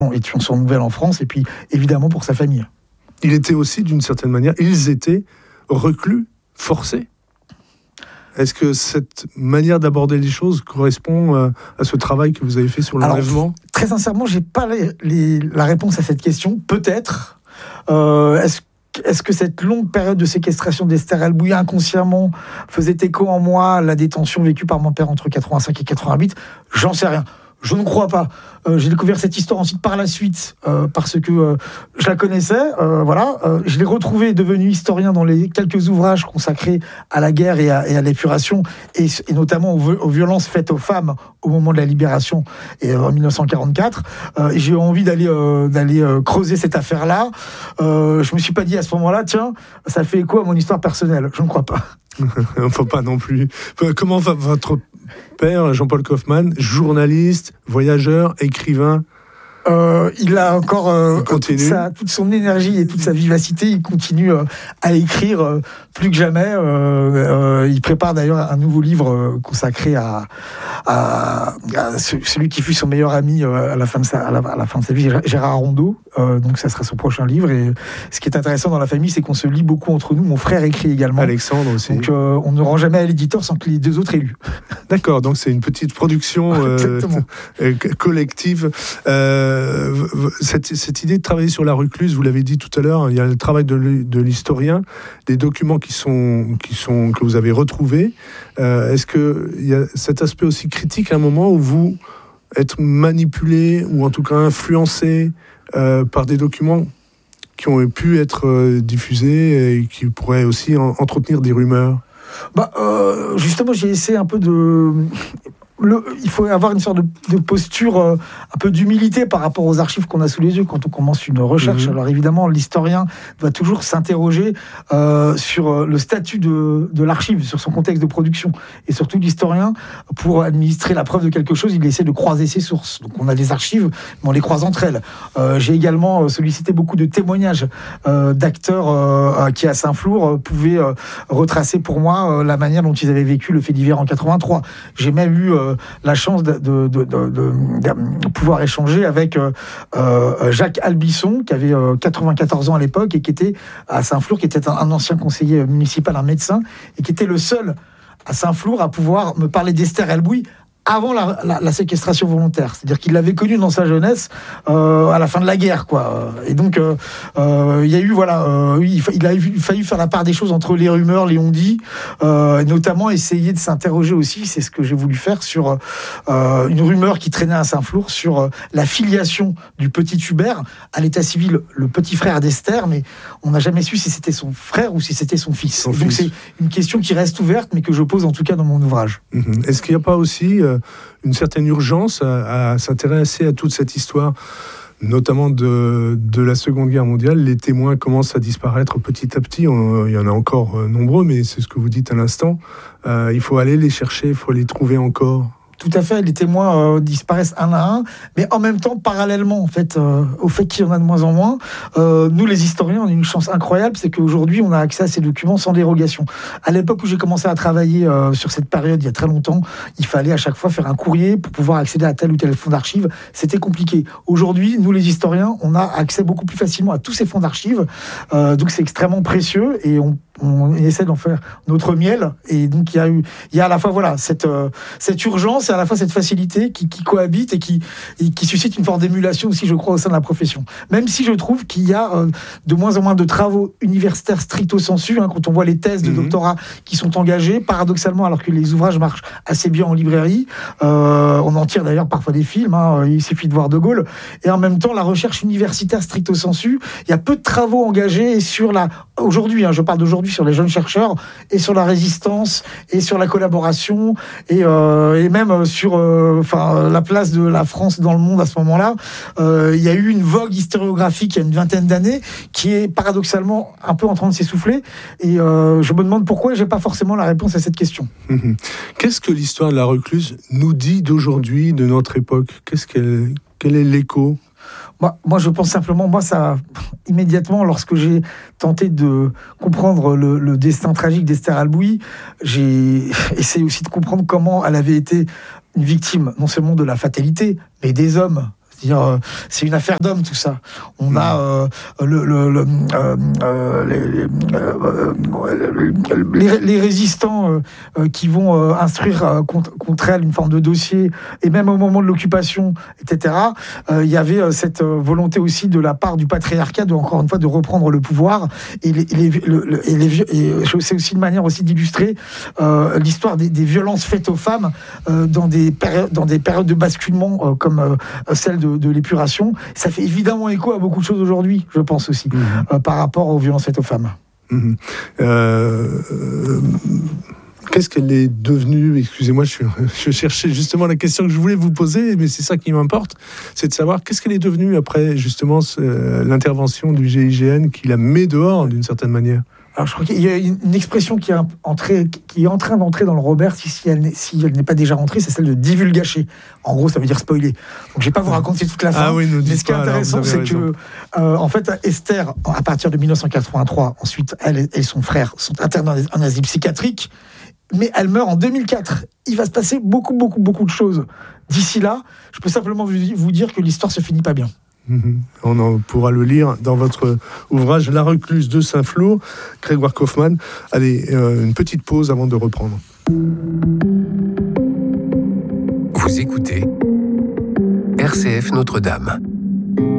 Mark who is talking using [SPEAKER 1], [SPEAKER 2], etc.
[SPEAKER 1] et tuant son nouvelle en France, et puis évidemment pour sa famille.
[SPEAKER 2] Il était aussi, d'une certaine manière, ils étaient reclus, forcés. Est-ce que cette manière d'aborder les choses correspond à ce travail que vous avez fait sur l'enlèvement ?
[SPEAKER 1] Très sincèrement, j'ai pas la réponse à cette question. Peut-être. Est-ce que cette longue période de séquestration d'Esther El-Bouilly inconsciemment faisait écho en moi à la détention vécue par mon père entre 85 et 88 ? J'en sais rien. Je ne crois pas. J'ai découvert cette histoire ensuite par la suite parce que je la connaissais. Je l'ai retrouvé devenu historien dans les quelques ouvrages consacrés à la guerre et à l'épuration et notamment aux violences faites aux femmes au moment de la libération et en 1944. Et j'ai eu envie d'aller creuser cette affaire-là. Je me suis pas dit à ce moment-là, tiens, ça fait écho à mon histoire personnelle. Je ne crois pas.
[SPEAKER 2] Il ne faut pas non plus. Comment va votre père, Jean-Paul Kaufmann, journaliste, voyageur, écrivain ?
[SPEAKER 1] Il a encore toute son énergie et toute sa vivacité. Il continue à écrire plus que jamais. Il prépare d'ailleurs un nouveau livre consacré à celui qui fut son meilleur ami à la fin de sa vie, Gérard Rondeau. Donc ça sera son prochain livre. Et ce qui est intéressant dans la famille, c'est qu'on se lit beaucoup entre nous. Mon frère écrit également.
[SPEAKER 2] Alexandre aussi.
[SPEAKER 1] Donc on ne rend jamais à l'éditeur sans que les deux autres aient lu.
[SPEAKER 2] D'accord, donc c'est une petite production collective. Cette idée de travailler sur la recluse, vous l'avez dit tout à l'heure, il y a le travail de l'historien, des documents que vous avez retrouvés. Est-ce qu'il y a cet aspect aussi critique à un moment où vous êtes manipulé ou en tout cas influencé par des documents qui ont pu être diffusés et qui pourraient aussi entretenir des rumeurs ?
[SPEAKER 1] Justement, j'ai essayé un peu de... il faut avoir une sorte de posture un peu d'humilité par rapport aux archives qu'on a sous les yeux quand on commence une recherche. Alors évidemment, l'historien doit toujours s'interroger sur le statut de l'archive, sur son contexte de production. Et surtout, l'historien, pour administrer la preuve de quelque chose, il essaie de croiser ses sources. Donc on a des archives, mais on les croise entre elles. J'ai également sollicité beaucoup de témoignages d'acteurs qui, à Saint-Flour, pouvaient retracer pour moi la manière dont ils avaient vécu le fait divers en 83. J'ai même eu la chance de pouvoir échanger avec Jacques Albisson, qui avait 94 ans à l'époque et qui était à Saint-Flour, qui était un ancien conseiller municipal, un médecin, et qui était le seul à Saint-Flour à pouvoir me parler d'Esther El-Bouilly avant la séquestration volontaire. C'est-à-dire qu'il l'avait connue dans sa jeunesse à la fin de la guerre, quoi. Et donc, il y a eu, il a fallu faire la part des choses entre les rumeurs, les on-dit, notamment essayer de s'interroger aussi, c'est ce que j'ai voulu faire, sur une rumeur qui traînait à Saint-Flour sur la filiation du petit Hubert à l'état civil, le petit frère d'Esther, mais on n'a jamais su si c'était son frère ou si c'était son fils. Donc c'est une question qui reste ouverte, mais que je pose en tout cas dans mon ouvrage.
[SPEAKER 2] Est-ce qu'il n'y a pas aussi une certaine urgence à s'intéresser à toute cette histoire, notamment de la Seconde Guerre mondiale? Les témoins commencent à disparaître petit à petit. Il y en a encore nombreux, mais c'est ce que vous dites à l'instant. Il faut aller les chercher, il faut les trouver encore.
[SPEAKER 1] Tout à fait, les témoins disparaissent un à un, mais en même temps, parallèlement, en fait, au fait qu'il y en a de moins en moins, nous, les historiens, on a une chance incroyable, c'est qu'aujourd'hui, on a accès à ces documents sans dérogation. À l'époque où j'ai commencé à travailler sur cette période, il y a très longtemps, il fallait à chaque fois faire un courrier pour pouvoir accéder à tel ou tel fonds d'archives. C'était compliqué. Aujourd'hui, nous, les historiens, on a accès beaucoup plus facilement à tous ces fonds d'archives, donc c'est extrêmement précieux, et on essaie d'en faire notre miel. Et donc, il y a à la fois cette urgence et à la fois cette facilité qui cohabite et qui suscite une forme d'émulation aussi, je crois, au sein de la profession. Même si je trouve qu'il y a de moins en moins de travaux universitaires stricto sensu, quand on voit les thèses de doctorat qui sont engagées, paradoxalement, alors que les ouvrages marchent assez bien en librairie, on en tire d'ailleurs parfois des films, il suffit de voir De Gaulle, et en même temps, la recherche universitaire stricto sensu, il y a peu de travaux engagés sur aujourd'hui, je parle d'aujourd'hui, sur les jeunes chercheurs, et sur la résistance, et sur la collaboration, et même sur la place de la France dans le monde à ce moment-là. Il y a eu une vogue historiographique il y a une vingtaine d'années qui est paradoxalement un peu en train de s'essouffler, et je me demande pourquoi, et j'ai pas forcément la réponse à cette question.
[SPEAKER 2] Qu'est-ce que l'histoire de la recluse nous dit d'aujourd'hui, de notre époque? Quel est l'écho?
[SPEAKER 1] Moi, je pense simplement, immédiatement, lorsque j'ai tenté de comprendre le destin tragique d'Esther El-Bouilly, j'ai essayé aussi de comprendre comment elle avait été une victime, non seulement de la fatalité, mais des hommes. C'est-à-dire, c'est une affaire d'homme tout ça. On a les résistants qui vont instruire contre elle une forme de dossier, et même au moment de l'occupation, etc. Il y avait cette volonté aussi de la part du patriarcat encore une fois de reprendre le pouvoir, et c'est aussi une manière aussi d'illustrer l'histoire des violences faites aux femmes dans des périodes de basculement comme celle de l'épuration. Ça fait évidemment écho à beaucoup de choses aujourd'hui, je pense aussi, par rapport aux violences faites aux femmes.
[SPEAKER 2] Qu'est-ce qu'elle est devenue? Excusez-moi, je cherchais justement la question que je voulais vous poser, mais c'est ça qui m'importe, c'est de savoir qu'est-ce qu'elle est devenue après justement l'intervention du GIGN qui la met dehors d'une certaine manière.
[SPEAKER 1] Alors je crois qu'il y a une expression qui est en train d'entrer dans le Robert, si elle n'est pas déjà rentrée, c'est celle de divulgacher. En gros, ça veut dire spoiler. Donc je vais pas vous raconter toute la fin.
[SPEAKER 2] Ah oui,
[SPEAKER 1] mais ce qui est intéressant, c'est que en fait, Esther, à partir de 1983, ensuite, elle et son frère sont internés en asile psychiatrique, mais elle meurt en 2004. Il va se passer beaucoup de choses. D'ici là, je peux simplement vous dire que l'histoire se finit pas bien.
[SPEAKER 2] On en pourra le lire dans votre ouvrage La Recluse de Saint-Flour, Grégoire Kaufmann. Allez, une petite pause avant de reprendre.
[SPEAKER 3] Vous écoutez RCF Notre-Dame.